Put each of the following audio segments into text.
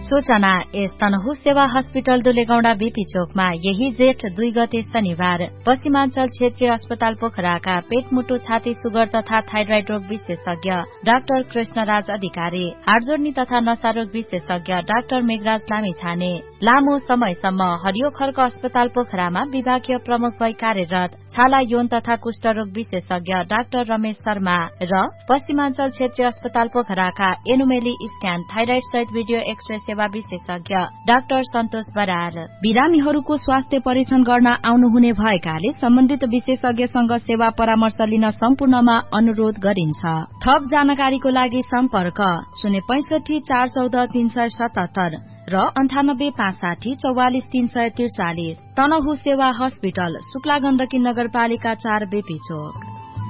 सूचना एस तनहु सेवा hospital Dulegaunda BP चोकमा यही जेठ 2 गते शनिबार पश्चिमाञ्चल क्षेत्रीय अस्पताल पोखराका पेटमुटु छाती सुगर तथा थाइरोइड रोग विशेषज्ञ डाक्टर कृष्णराज अधिकारी, हाडजोड्नी तथा नशा रोग विशेषज्ञ डाक्टर मेघराज लामिछाने लामो समयसम्म हरियो खर्क अस्पताल पोखरामा विभागीय प्रमुख भई कार्यरत छाला यौन तथा कुष्ठरोग विशेषज्ञ डाक्टर रमेश शर्मा र पश्चिमाञ्चल क्षेत्रीय अस्पताल पोखराका एनुमेली स्क्यान थाइरोइड सहित भिडियो एक्सरे सेवा विशेषज्ञ डाक्टर सन्तोष बराल बिरामीहरूको स्वास्थ्य परीक्षण गर्न आउनुहुने भएकाले सम्बन्धित विशेषज्ञसँग सेवा परामर्श लिन सम्पूर्णमा अनुरोध गरिन्छ। थप जानकारीको लागि सम्पर्क 065 414 377 र 98 560 44 343। तनहु सेवा हस्पिटल, शुक्ला गण्डकी नगरपालिका 4 बीपी चोक।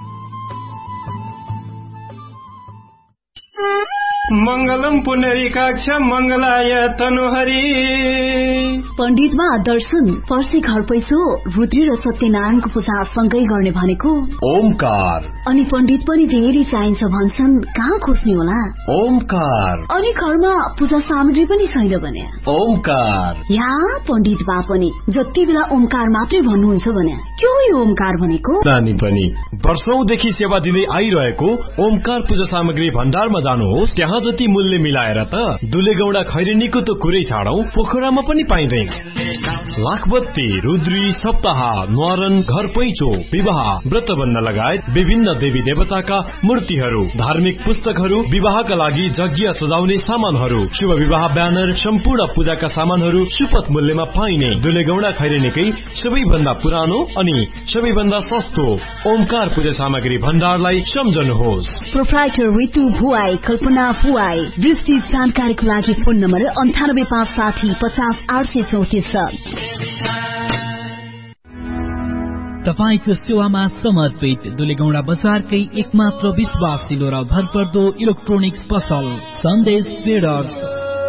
मंगलम पुनरीकाक्ष मंगलाय तनुहरी। पण्डितमा दर्शन, पर्सी घर पैसो, रुद्री र सत्यनारायणको पूजा सँगै गर्ने भनेको ओमकार। अनि पण्डित पनि धेरै चाहिन्छ भन्छन्, कहाँ खोज्ने होला? ओमकार। अनि घरमा पूजा सामग्री पनि छैन भने ओमकार। या पण्डित बा पनि जति बेला ओमकार मात्रै भन्नुहुन्छ भने के हो यो ओमकार भनेको? नानी पनि वर्षौंदेखि सेवा दिँदै आइरहेको ओमकार पूजा सामग्री भण्डारमा जानुहोस्। त्यहाँ जति मूल्य मिलाएर त दुलेगौंडा खैरेनीको त कुरै छाडौं, पोखरामा पनि पाइँदैन। लाखबत्ती, रुद्री, सप्ताह, न्वारन, घर पैँचो, विवाह, व्रतबन्ध लगायत विभिन्न देवी देवताका मूर्तिहरू, धार्मिक पुस्तकहरू, विवाहका लागि यज्ञ सजाउने सामानहरू, शुभ विवाह ब्यानर, सम्पूर्ण पूजाका सामानहरू सुपथ मूल्यमा पाइने दुलेगौंडा खैरेनीकै सबैभन्दा पुरानो अनि सबैभन्दा सस्तो ओमकार पूजा सामग्री भण्डारलाई सम्झनुहोस्। प्रोप्राइटर रितु भुवाई, कल्पना भुवाई। विस्तृत जानकारीको लागि फोन नम्बर 98560 50 834। तपाईको सेवामा समर्पित दुलेगौंडा बजारकै एकमात्र विश्वासिलो र भरपर्दो इलेक्ट्रोनिक्स पसल सन्देश ट्रेडर्स,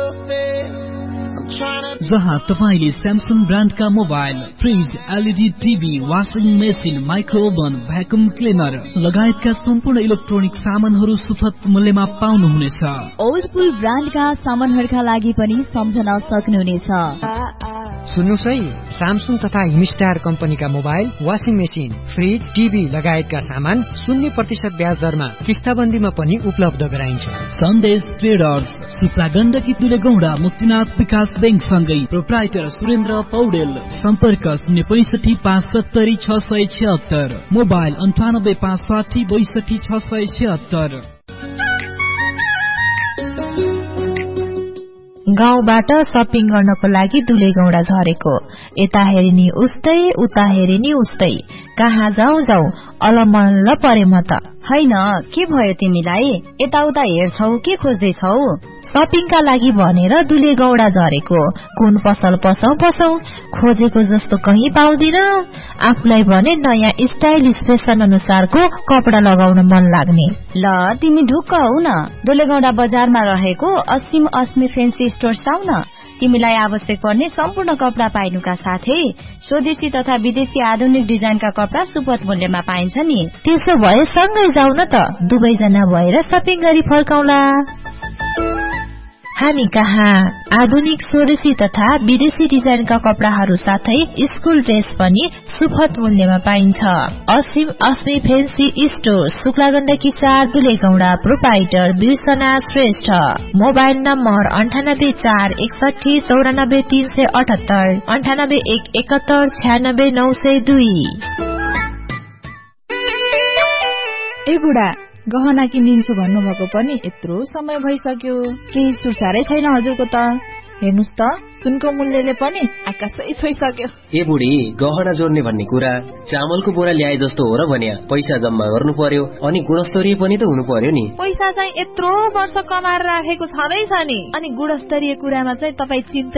जहाँ तपाईले Samsung ब्रान्डका mobile, fridge, LED TV, washing machine, माइक्रोओभन, vacuum cleaner लगायतका सम्पूर्ण इलेक्ट्रोनिक सामानहरू सुपथ मूल्यमा पाउनुहुनेछ। ओल्डपुल ब्रान्डका सामानहरूका लागि पनि सम्झन सक्नुहुनेछ। सुन्नुहोस् है, स्यामसङ तथा हिमस्टार कम्पनीका mobile, washing machine, fridge, TV लगायतका सामान 0% ब्याज दरमा किस्ताबन्दीमा पनि उपलब्ध गराइन्छ। सन्देश ट्रेडर्स, शुक्ला गण्डकी दुलेगौंडा मुक्तिनाथ विकास बैंक सँगै प्रोप्राइटर सुरेन्द्र पौडेल। सम्पर्क 065 570 676, मोबाइल 98 560 62 676। गाउँबाट शपिङ गर्नको लागि दुलेगौंडा झरेको, यता हेरिनी उस्तै उता हेरिनी उस्तै, कहाँ जाऊ जाऊ अलमल्ल परे म त। हैन, के भयो तिमीलाई? यताउता हेर्छौ के खोज्दैछौ? शपिङका लागि भनेर दुलेगौंडा झरेको, कुन पसल पसौ खोजेको जस्तो कहीँ पाउँदिन। आफूलाई भने नयाँ स्टाइलिश फेसन अनुसारको कपडा लगाउन मन लाग्ने। ल तिमी ढुक्क हौ न, दुलेगौंडा बजारमा रहेको असीम अस्मी फेन्सी स्टोर्स आउ न। तिमीलाई आवश्यक पर्ने सम्पूर्ण कपडा पाइनुका साथै स्वदेशी तथा विदेशी आधुनिक डिजाइनका कपडा सुपथ मूल्यमा पाइन्छ नि। त्यसो भए सँगै जाऊ न त, दुवैजना भएर शपिङ गरी फर्काउला। हामी कहाँ आधुनिक स्वदेशी तथा विदेशी डिजाइनका कपडाहरू साथै स्कुल ड्रेस पनि सुपथ मूल्यमा पाइन्छ। असीम अस्मी fancy store, Shukla Gandaki 4 Dulegaunda. Proprietor बिर्सना Shrestha. Mobile number 98 4 61 94 378, 98 1 71 96 902। ए बुढा, गहना किनिदिन्छु भन्नुभएको पनि यत्रो समय भइसक्यो, केही सुरसारै छैन हजुरको त। हेर्नुस् त, सुनको मूल्यले पनि आकाशै छोइसक्यो। ए बुढी, गहना जोड्ने भन्ने कुरा चामलको बोरा ल्याए जस्तो हो र भन्या। पैसा जम्मा गर्नु पर्यो अनि गुणस्तरीय पनि त हुनु पर्यो नि। पैसा चाहिँ यत्रो वर्ष कमाएर राखेको छँदैछ नि, अनि गुणस्तरीय कुरामा चाहिँ तपाई चिन्ता